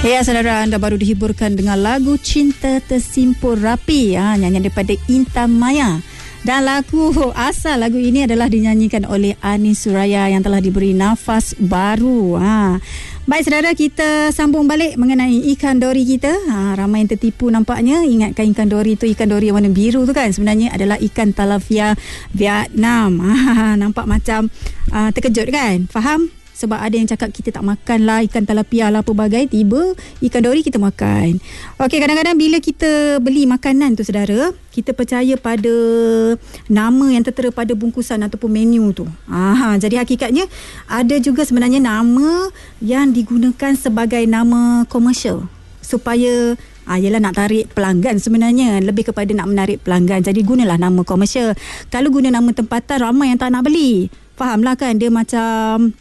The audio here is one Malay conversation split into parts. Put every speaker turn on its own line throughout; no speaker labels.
Ya, saudara, anda baru dihiburkan dengan lagu Cinta Tersimpul Rapi, nyanyian daripada Intan Maya. Dan asal lagu ini adalah dinyanyikan oleh Anis Suraya yang telah diberi nafas baru. Baik, saudara, kita sambung balik mengenai ikan dori kita. Ramai yang tertipu nampaknya. Ingatkan ikan dori tu, ikan dori yang warna biru tu kan, sebenarnya adalah ikan tilapia Vietnam. Nampak macam terkejut kan? Faham? Sebab ada yang cakap kita tak makan lah ikan tilapia lah pelbagai, tiba ikan dori kita makan. Okey, kadang-kadang bila kita beli makanan tu, saudara, kita percaya pada nama yang tertera pada bungkusan ataupun menu tu. Jadi hakikatnya ada juga sebenarnya nama yang digunakan sebagai nama komersial supaya ialah nak tarik pelanggan, sebenarnya lebih kepada nak menarik pelanggan. Jadi gunalah nama komersial. Kalau guna nama tempatan, ramai yang tak nak beli. Fahamlah kan, dia macam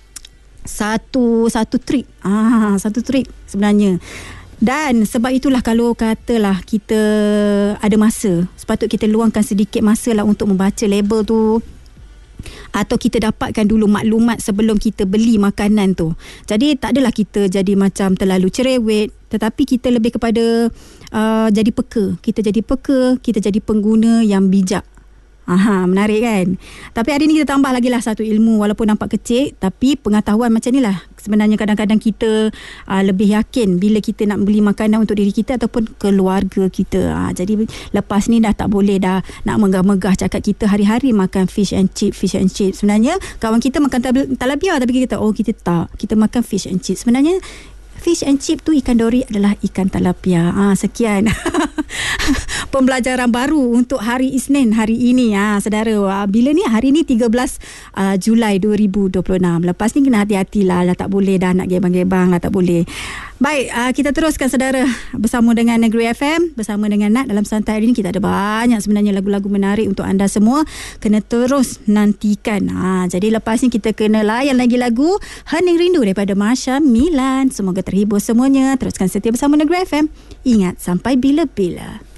satu trik sebenarnya. Dan sebab itulah kalau katalah kita ada masa, sepatut kita luangkan sedikit masa lah untuk membaca label tu, atau kita dapatkan dulu maklumat sebelum kita beli makanan tu. Jadi tak adalah kita jadi macam terlalu cerewet, tetapi kita lebih kepada jadi peka. Kita jadi pengguna yang bijak. Menarik kan? Tapi hari ni kita tambah lagi lah satu ilmu, walaupun nampak kecil, tapi pengetahuan macam ni lah. Sebenarnya kadang-kadang kita lebih yakin bila kita nak beli makanan untuk diri kita ataupun keluarga kita. Jadi lepas ni dah tak boleh dah nak megah-megah cakap kita hari-hari makan fish and chip. Sebenarnya kawan kita makan tilapia, tapi kita tak. Kita makan fish and chip. Sebenarnya fish and chip tu ikan dori adalah ikan tilapia. Sekian pembelajaran baru untuk hari Isnin hari ini, saudara. Bila ni? Hari ni 13 Julai 2026. Lepas ni kena hati-hatilah, tak boleh dah nak gebang-gebang lah, tak boleh. Baik, kita teruskan, saudara, bersama dengan Negeri FM, bersama dengan Nat. Dalam santai hari ini kita ada banyak sebenarnya lagu-lagu menarik untuk anda semua. Kena terus nantikan. Jadi lepas ni kita kena layan lagi lagu Hening Rindu daripada Marsha Milan. Semoga terhibur semuanya. Teruskan setia bersama Negeri FM. Ingat, sampai bila-bila.